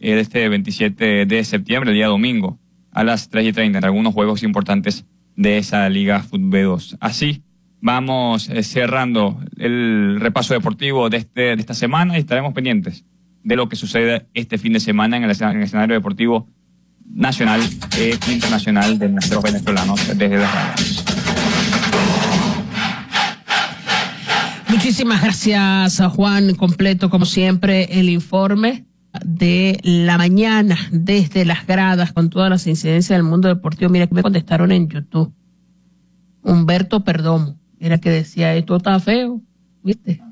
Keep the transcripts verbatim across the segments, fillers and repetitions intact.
eh, este veintisiete de septiembre, el día domingo, a las tres y treinta, en algunos juegos importantes de esa Liga Fútbol B dos. Así vamos eh, cerrando el repaso deportivo de, este, de esta semana y estaremos pendientes de lo que sucede este fin de semana en el, en el escenario deportivo nacional e internacional de nuestros venezolanos desde las radios. Muchísimas gracias a Juan, completo como siempre el informe de la mañana desde las gradas con todas las incidencias del mundo deportivo. Mira que me contestaron en YouTube. Humberto Perdomo, era que decía, esto está feo, ¿viste?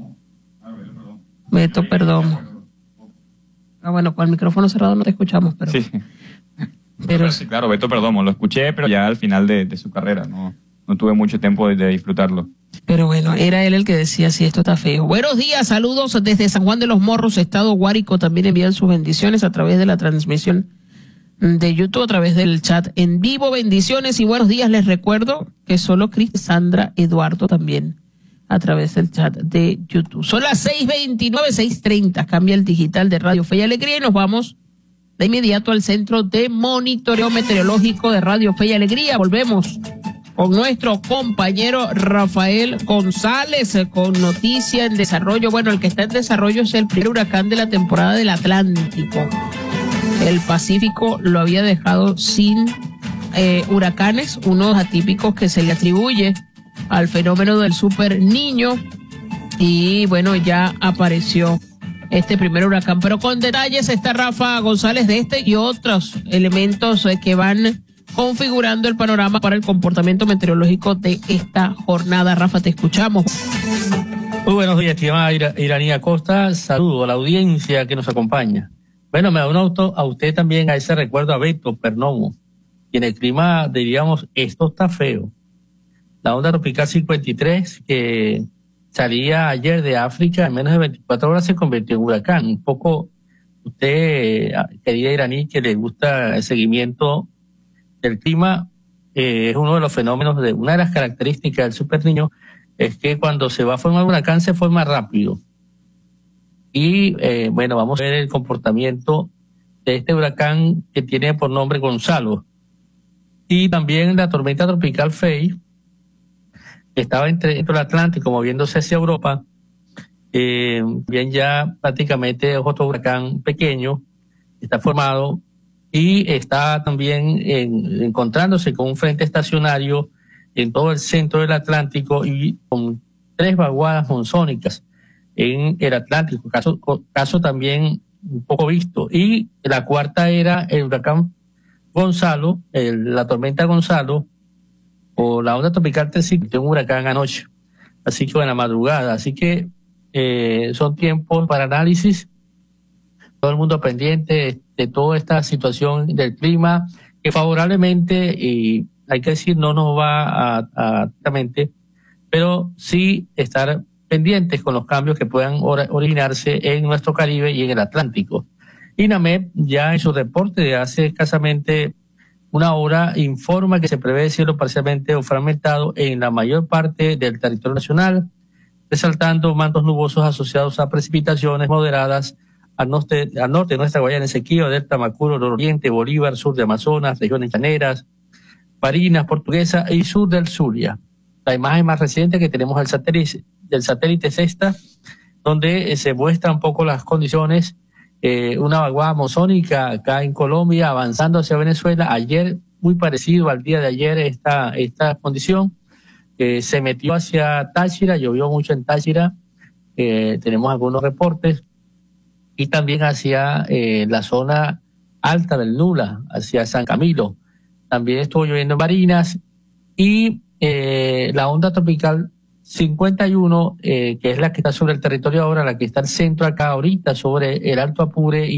Beto Perdomo. Ah, bueno, con el micrófono cerrado no te escuchamos, pero... Sí, pero, sí claro, Beto Perdomo, lo escuché, pero ya al final de, de su carrera, no, no tuve mucho tiempo de, de disfrutarlo. Pero bueno, era él el que decía, sí, esto está feo. Buenos días, saludos desde San Juan de los Morros, Estado Guárico. También envían sus bendiciones a través de la transmisión de YouTube, a través del chat en vivo. Bendiciones y buenos días. Les recuerdo que solo Cris, Sandra, Eduardo también a través del chat de YouTube. Son las seis veintinueve, seis treinta. Cambia el digital de Radio Fe y Alegría y nos vamos de inmediato al Centro de Monitoreo Meteorológico de Radio Fe y Alegría. Volvemos con nuestro compañero Rafael González con noticia en desarrollo. Bueno, el que está en desarrollo es el primer huracán de la temporada del Atlántico. El Pacífico lo había dejado sin eh, huracanes, unos atípicos que se le atribuye al fenómeno del Super Niño. Y bueno, ya apareció este primer huracán. Pero con detalles está Rafa González de este y otros elementos eh, que van configurando el panorama para el comportamiento meteorológico de esta jornada. Rafa, te escuchamos. Muy buenos días, estimada Iranía Costa. Saludo a la audiencia que nos acompaña. Bueno, me da un auto a usted también a ese recuerdo a Beto Perdomo. Y en el clima diríamos, esto está feo. La onda tropical cincuenta y tres, que salía ayer de África, en menos de veinticuatro horas se convirtió en huracán. Un poco, usted, querida Iraní, que le gusta el seguimiento del clima, eh, es uno de los fenómenos, de una de las características del Super Niño, es que cuando se va a formar un huracán se forma rápido. Y eh, bueno, vamos a ver el comportamiento de este huracán que tiene por nombre Gonzalo. Y también la tormenta tropical Fay, que estaba entre, entre el Atlántico moviéndose hacia Europa, eh, bien ya prácticamente es otro huracán pequeño, está formado y está también en, encontrándose con un frente estacionario en todo el centro del Atlántico y con tres vaguadas monzónicas en el Atlántico, caso, caso también un poco visto. Y la cuarta era el huracán Gonzalo, el, la tormenta Gonzalo, o la onda tropical se convirtió en un huracán anoche, así que en la madrugada. Así que eh, son tiempos para análisis, todo el mundo pendiente de, de toda esta situación del clima, que favorablemente, y hay que decir, no nos va a, a directamente, pero sí estar pendientes con los cambios que puedan or- originarse en nuestro Caribe y en el Atlántico. INAMED ya en su reporte de hace escasamente una hora informa que se prevé cielo parcialmente o fragmentado en la mayor parte del territorio nacional, resaltando mantos nubosos asociados a precipitaciones moderadas al norte, al norte de nuestra Guayana Esequiba, Delta, Macuro, Nororiente, Bolívar, sur de Amazonas, regiones llaneras, Barinas, Portuguesa y sur del Zulia. La imagen más reciente que tenemos del satélite, del satélite es esta, donde eh, se muestran un poco las condiciones, eh, una vaguada monzónica acá en Colombia avanzando hacia Venezuela. Ayer, muy parecido al día de ayer, esta, esta condición eh, se metió hacia Táchira, llovió mucho en Táchira, eh, tenemos algunos reportes, y también hacia eh, la zona alta del Nula, hacia San Camilo. También estuvo lloviendo en Barinas y eh, la onda tropical cincuenta y uno, eh, que es la que está sobre el territorio ahora, la que está al centro acá ahorita sobre el Alto Apure y